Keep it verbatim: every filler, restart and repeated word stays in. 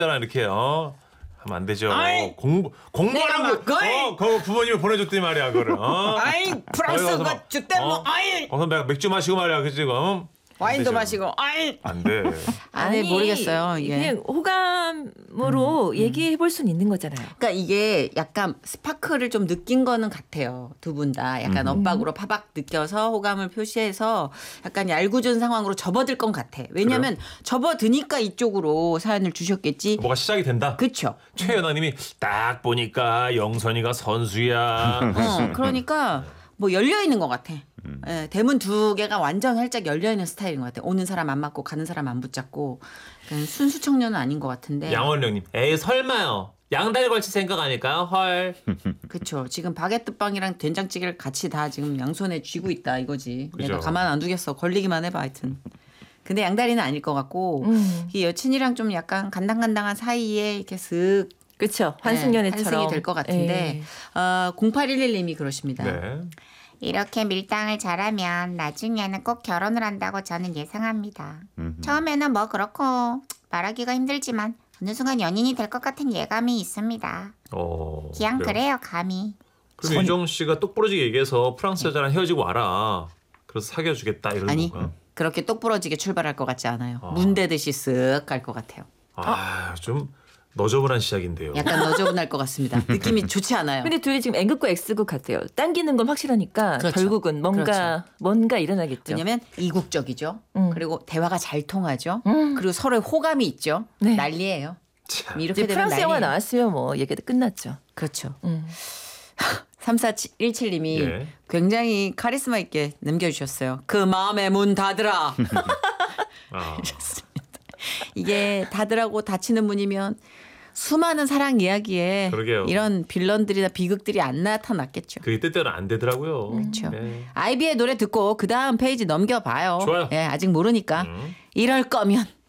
이렇게 어 하면 안 되죠. 아이, 공부 공부하라고 내가 어 그 부모님이 보내줬더니 말이야 그거를. 어? 아이 프랑스가 주때 뭐 아이 어 선배가 맥주 마시고 말이야 그 지금. 와인도 마시고 아이 안 돼. 아니 모르겠어요 이게. 그냥 호감으로 음, 얘기해 볼 수는 있는 거잖아요. 그러니까 이게 약간 스파크를 좀 느낀 거는 같아요. 두 분 다 약간 엇박으로 파박 느껴서 호감을 표시해서 약간 얄궂은 상황으로 접어들 건 같아. 왜냐하면 접어드니까 이쪽으로 사연을 주셨겠지. 뭐가 시작이 된다. 그렇죠. 최연아님이 딱 보니까 영선이가 선수야. 어, 그러니까 뭐 열려 있는 것 같아. 예, 대문 두 개가 완전 활짝 열려 있는 스타일인 것 같아. 오는 사람 안 맞고 가는 사람 안 붙잡고 그냥 순수 청년은 아닌 것 같은데. 양원령님, 에이 설마요. 양다리 걸칠 생각 아닐까요? 헐. 그렇죠. 지금 바게트 빵이랑 된장찌개를 같이 다 지금 양손에 쥐고 있다 이거지. 그죠. 내가 가만 안 두겠어. 걸리기만 해봐 하여튼. 근데 양다리는 아닐 것 같고 음. 이 여친이랑 좀 약간 간당간당한 사이에 이렇게 슥 그렇죠. 네, 환승연애처럼. 환승이 될 것 같은데 예. 어, 공팔일일 님이 그러십니다. 네. 이렇게 밀당을 잘하면 나중에는 꼭 결혼을 한다고 저는 예상합니다. 처음에는 뭐 그렇고 말하기가 힘들지만 어느 순간 연인이 될 것 같은 예감이 있습니다. 어. 그냥 그래요. 그래요, 감히. 그럼 유정 씨가 똑부러지게 얘기해서 프랑스 여자랑 헤어지고 와라. 그래서 사귀어주겠다 이런 아니 건가요? 그렇게 똑부러지게 출발할 것 같지 않아요. 아. 문대듯이 쓱 갈 것 같아요. 아, 좀 너저분한 시작인데요. 약간 너저분할 것 같습니다. 느낌이 좋지 않아요. 근데 둘이 지금 N극과 X극 같아요. 당기는 건 확실하니까 그렇죠. 결국은 뭔가 그렇죠. 뭔가 일어나겠죠. 왜냐하면 이국적이죠. 음. 그리고 대화가 잘 통하죠. 음. 그리고 서로의 호감이 있죠. 네. 난리예요. 참. 이렇게 이제 되면 프랑스 영화 난리예요. 나왔으면 뭐 얘기도 끝났죠. 그렇죠. 음. 삼사일칠 님이 예. 굉장히 카리스마 있게 남겨주셨어요. 그 마음의 문 닫으라. 아, 이게 닫으라고 닫히는 문이면 수많은 사랑 이야기에 그러게요. 이런 빌런들이나 비극들이 안 나타났겠죠. 그게 때때로 안 되더라고요. 그렇죠. 네. 아이비의 노래 듣고 그 다음 페이지 넘겨봐요. 좋아요. 예, 아직 모르니까. 음. 이럴 거면